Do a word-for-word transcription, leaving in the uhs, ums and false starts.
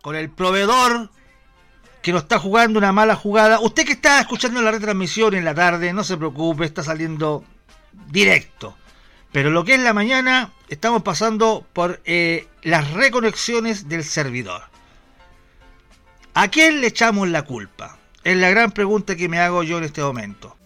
con el proveedor que nos está jugando una mala jugada. Usted que está escuchando la retransmisión en la tarde, no se preocupe, está saliendo directo. Pero lo que es la mañana, estamos pasando por eh, las reconexiones del servidor. ¿A quién le echamos la culpa? Es la gran pregunta que me hago yo en este momento.